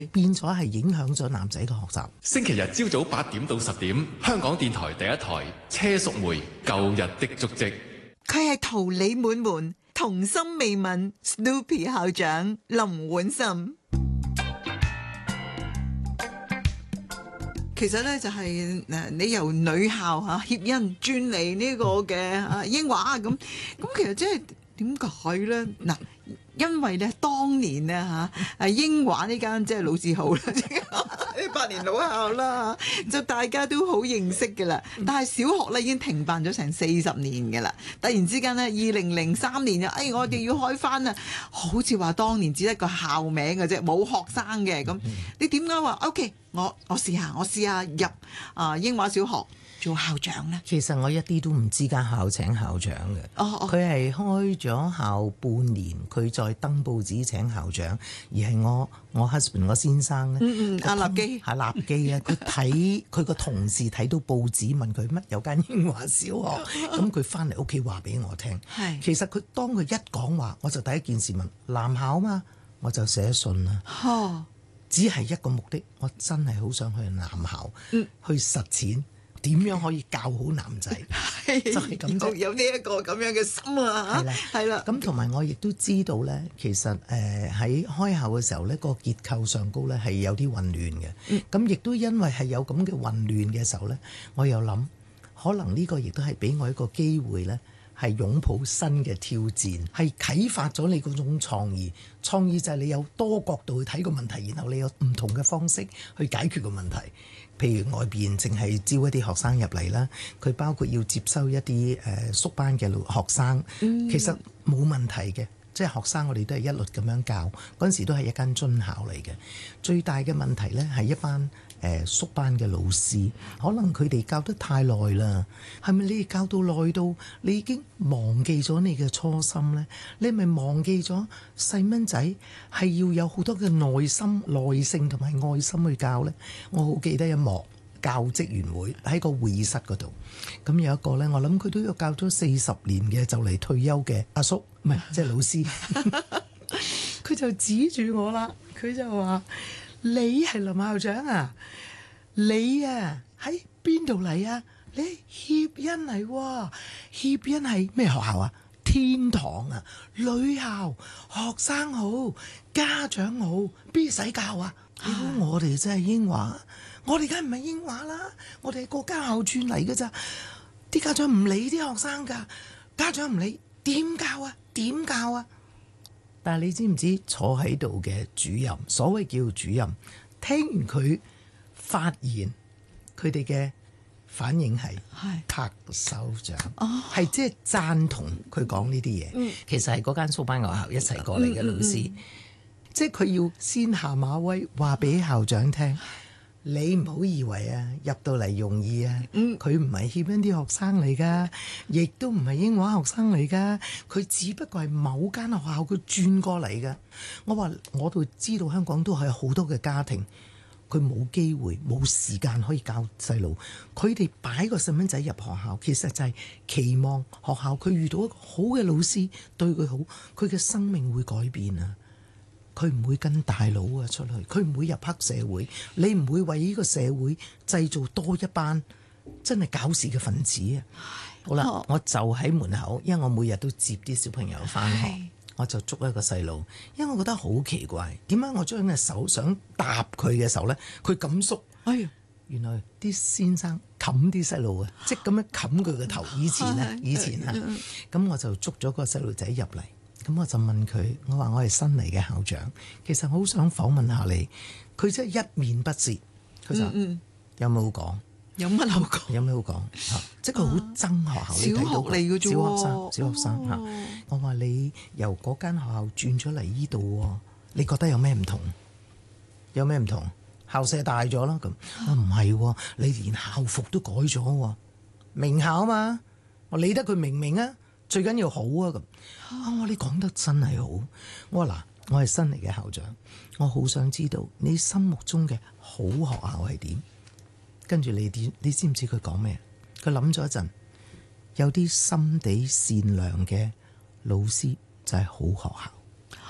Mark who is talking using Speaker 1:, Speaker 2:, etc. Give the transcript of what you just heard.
Speaker 1: 變咗係影響咗男仔嘅學習。
Speaker 2: 星期日朝早8點到10點，香港電台第一台車淑梅舊日的足跡。
Speaker 3: 佢係桃李滿門、童心未泯 Snoopy 校長林婉岑。其實咧就係你由女校協恩轉嚟呢個嘅英華咁，其實即係點解咧？嗱，因為咧當年咧英華呢間即係老字號啦，100年老校啦，就大家都好認識嘅啦。但係小學咧已經停辦咗成40年嘅啦。突然之間咧，2003年我哋要開翻啊！好似話當年只係一個校名嘅啫，冇學生嘅咁。你點解話 OK？我試下入英華小學做校長咧。
Speaker 1: 其實我一啲都唔知間校請校長嘅。佢係開咗校半年，佢再登報紙請校長，而係我 husband 我先生咧。
Speaker 3: 阿立基
Speaker 1: 係立基啊！佢睇佢個同事睇到報紙問佢乜有間英華小學，咁佢翻嚟屋企話俾我聽。其實佢當佢一講話，我就第一件事問男校嘛，我就寫信啦。只係一個目的，我真係好想去男校，去實踐點樣可以教好男仔，就係咁啫。
Speaker 3: 有呢一個咁樣嘅心啊！係啦。
Speaker 1: 咁同埋我亦都知道咧，其實喺開校嘅時候咧，個結構上高咧係有啲混亂嘅。咁亦都因為係有咁嘅混亂嘅時候咧，我又諗可能呢個亦都係俾我一個機會咧。係擁抱新嘅挑戰，係啟發咗你嗰種創意。創意就係你有多角度去睇個問題，然後你有唔同嘅方式去解決個問題。譬如外邊淨係招一啲學生入嚟啦，佢包括要接收一啲縮班嘅學生，其實冇問題嘅。即係學生我哋都係一律咁樣教，嗰陣時都係一間津校嚟嘅。最大嘅問題呢係一班縮班嘅老師，可能佢哋教得太耐啦。係咪你哋教到耐到你已經忘記咗你嘅初心呢？你係咪忘記咗細蚊仔係要有好多嘅耐心、耐性同埋愛心去教呢？我好記得一幕。教職員會喺個會議室嗰度，咁有一個呢，我諗佢都有教咗40年嘅就嚟退休嘅阿叔，唔係即係老師，佢就指住我啦，佢就話：你係林校長啊？你啊喺邊度嚟啊？你協恩嚟喎，協恩係咩學校啊？天堂啊，女校，學生好，家長好，邊使教啊？如果我哋真係英華。我哋梗係唔係英華啦，我哋係國家校轉嚟㗎咋，啲家長唔理啲學生㗎，家長唔理點教啊？點教啊？但係你知唔知坐喺度嘅主任，所謂叫主任，聽完佢發言，佢哋嘅反應係拍手掌，係即係贊同佢講呢啲嘢。其實係嗰間縮班學校一齊過嚟嘅老師，即係佢要先下馬威話俾校長聽。你唔好以為入到嚟容易啊！佢唔係協恩啲學生嚟㗎，亦都唔係英華學生嚟㗎，佢只不過係某間學校佢轉過嚟㗎。我話我都知道香港都係好多嘅家庭，佢冇機會冇時間可以教細路，佢哋擺個細蚊仔入學校，其實就係期望學校佢遇到一個好嘅老師對佢好，佢嘅生命會改變啊！佢唔會跟大佬啊出去，佢唔會入黑社會，你唔會為呢個社會製造多一班真係搞事嘅分子啊！好啦，我就喺門口，因為我每日都接啲小朋友返學，我就捉一個細路，因為我覺得好奇怪，點解我將隻手想搭佢嘅時候呢，佢咁縮？哎呀，原來啲先生冚啲細路啊，即係咁樣冚佢個頭。以前啊，咁我就捉咗個細路仔入嚟。咁我就問佢，我話我係新嚟嘅校長，其實我好想訪問下你。佢真係一面不屑，佢就有冇好講？
Speaker 3: 有乜好講？
Speaker 1: 有咩好講？即係佢好憎學校，你睇到
Speaker 3: 小學嚟嘅啫，
Speaker 1: 小學生嚇。我話你由嗰間學校轉咗嚟依度喎，你覺得有咩唔同？有咩唔同？校舍大咗啦，咁唔係喎，你連校服都改咗喎，名校啊嘛，我理得佢明唔明啊？最緊要好啊咁，我話你講得真係好。我話嗱，我係新嚟嘅校長，我好想知道你心目中嘅好學校係點。跟住你知唔知佢講咩？佢諗咗一陣，有啲心地善良嘅老師就係好學校。